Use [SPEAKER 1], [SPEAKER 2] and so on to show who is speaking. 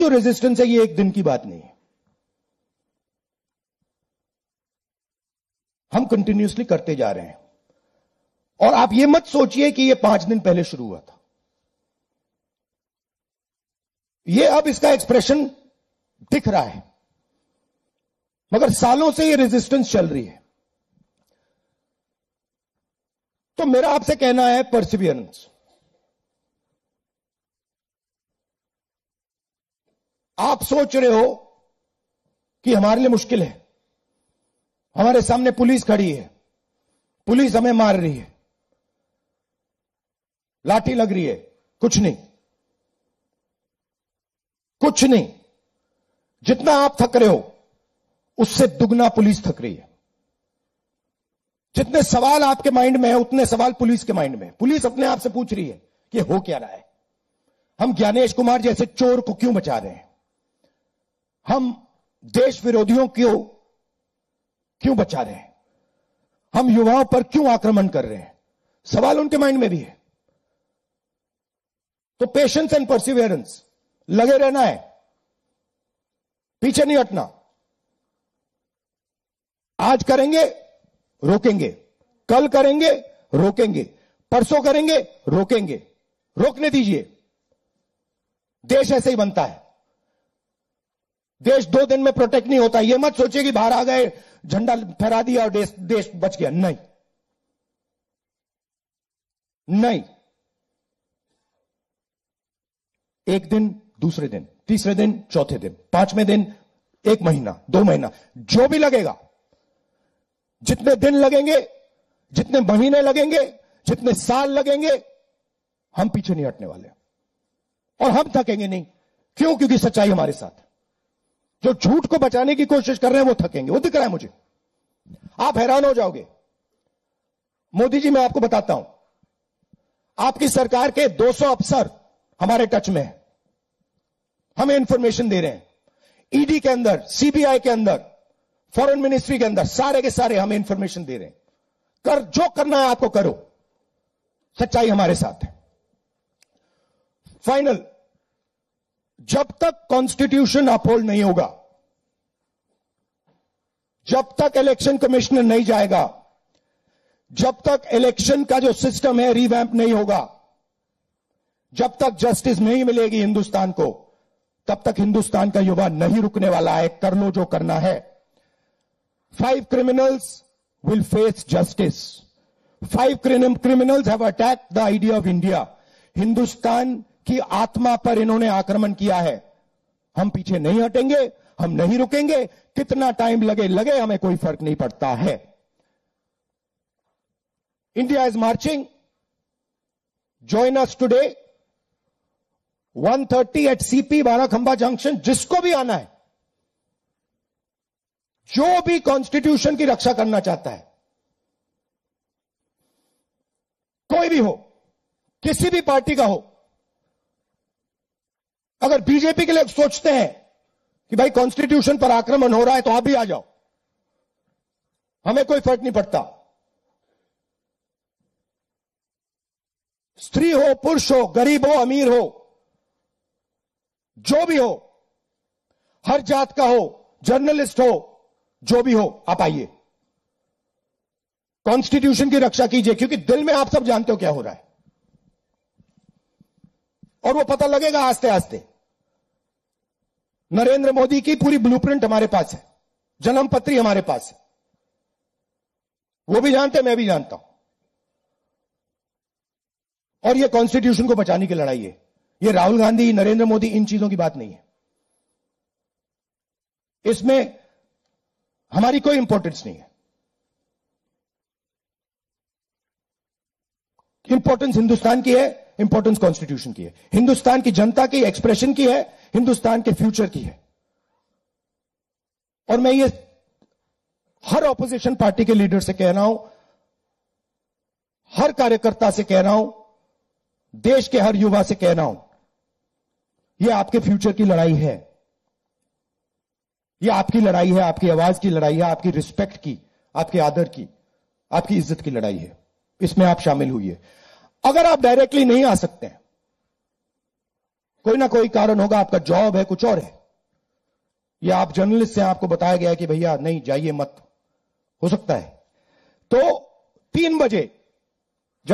[SPEAKER 1] जो रेजिस्टेंस है ये एक दिन की बात नहीं है, हम कंटिन्यूअसली करते जा रहे हैं। और आप ये मत सोचिए कि ये 5 दिन पहले शुरू हुआ था, ये अब इसका एक्सप्रेशन दिख रहा है, मगर सालों से ये रेजिस्टेंस चल रही है। तो मेरा आपसे कहना है परसिवियरेंस। आप सोच रहे हो कि हमारे लिए मुश्किल है, हमारे सामने पुलिस खड़ी है, पुलिस हमें मार रही है, लाठी लग रही है, कुछ नहीं, कुछ नहीं। जितना आप थक रहे हो उससे दुगना पुलिस थक रही है। जितने सवाल आपके माइंड में है उतने सवाल पुलिस के माइंड में है। पुलिस अपने आप से पूछ रही है कि हो क्या रहा है, हम ज्ञानेश कुमार जैसे चोर को क्यों बचा रहे हैं, हम देश विरोधियों को क्यों बचा रहे हैं, हम युवाओं पर क्यों आक्रमण कर रहे हैं, सवाल उनके माइंड में भी है। तो पेशेंस एंड परसिवियरेंस, लगे रहना है, पीछे नहीं हटना। आज करेंगे रोकेंगे, कल करेंगे रोकेंगे, परसों करेंगे रोकेंगे, रोकने दीजिए। देश ऐसे ही बनता है, देश 2 दिन में प्रोटेक्ट नहीं होता। यह मत सोचिए कि बाहर आ गए, झंडा फहरा दिया और देश बच गया। नहीं नहीं, एक दिन, दूसरे दिन, तीसरे दिन, चौथे दिन, 5वें दिन, 1 महीना, 2 महीना, जो भी लगेगा, जितने दिन लगेंगे, जितने महीने लगेंगे, जितने साल लगेंगे, हम पीछे नहीं हटने वाले और हम थकेंगे नहीं। क्यों? क्योंकि सच्चाई हमारे साथ है। जो झूठ को बचाने की कोशिश कर रहे हैं वो थकेंगे, वो दिख रहा है मुझे। आप हैरान हो जाओगे। मोदी जी, मैं आपको बताता हूं, आपकी सरकार के 200 अफसर हमारे टच में है, हमें इंफॉर्मेशन दे रहे हैं। ईडी के अंदर, सीबीआई के अंदर, फॉरेन मिनिस्ट्री के अंदर, सारे के सारे हमें इंफॉर्मेशन दे रहे हैं। जो करना है आपको करो, सच्चाई हमारे साथ है। फाइनल, जब तक कॉन्स्टिट्यूशन अपहोल्ड नहीं होगा, जब तक इलेक्शन कमिश्नर नहीं जाएगा, जब तक इलेक्शन का जो सिस्टम है रिवैम्प नहीं होगा, जब तक जस्टिस नहीं मिलेगी हिंदुस्तान को, तब तक हिंदुस्तान का युवा नहीं रुकने वाला है। कर लो जो करना है। 5 criminals will face justice. 5 criminals have attacked the idea of India. Hindustan की आत्मा पर इन्होंने आक्रमण किया है। हम पीछे नहीं हटेंगे, हम नहीं रुकेंगे। कितना टाइम लगे, हमें कोई फर्क नहीं पड़ता है। India is marching. Join us today 1:30 at CP Barakhamba junction. जिसको भी आना है, जो भी कॉन्स्टिट्यूशन की रक्षा करना चाहता है, कोई भी हो, किसी भी पार्टी का हो, अगर बीजेपी के लोग सोचते हैं कि भाई कॉन्स्टिट्यूशन पर आक्रमण हो रहा है तो आप भी आ जाओ, हमें कोई फर्क नहीं पड़ता। स्त्री हो, पुरुष हो, गरीब हो, अमीर हो, जो भी हो, हर जात का हो, जर्नलिस्ट हो, जो भी हो, आप आइए, कॉन्स्टिट्यूशन की रक्षा कीजिए। क्योंकि दिल में आप सब जानते हो क्या हो रहा है, और वो पता लगेगा आस्ते आस्ते। नरेंद्र मोदी की पूरी ब्लूप्रिंट हमारे पास है, जन्म पत्री हमारे पास है, वो भी जानते, मैं भी जानता हूं। और ये कॉन्स्टिट्यूशन को बचाने की लड़ाई है। ये राहुल गांधी, नरेंद्र मोदी, इन चीजों की बात नहीं है। इसमें हमारी कोई इंपॉर्टेंस नहीं है। इंपॉर्टेंस हिंदुस्तान की है, इंपॉर्टेंस कॉन्स्टिट्यूशन की है, हिंदुस्तान की जनता की एक्सप्रेशन की है, हिंदुस्तान के फ्यूचर की है। और मैं ये हर ऑपोजिशन पार्टी के लीडर से कह रहा हूं, हर कार्यकर्ता से कह रहा हूं, देश के हर युवा से कह रहा हूं, यह आपके फ्यूचर की लड़ाई है। यह आपकी लड़ाई है, आपकी आवाज की लड़ाई है, आपकी रिस्पेक्ट की, आपके आदर की, आपकी इज्जत की लड़ाई है। इसमें आप शामिल हुइए। अगर आप डायरेक्टली नहीं आ सकते हैं कोई ना कोई कारण होगा, आपका जॉब है, कुछ और है, या आप जर्नलिस्ट से आपको बताया गया कि भैया नहीं जाइए मत, हो सकता है। तो 3 बजे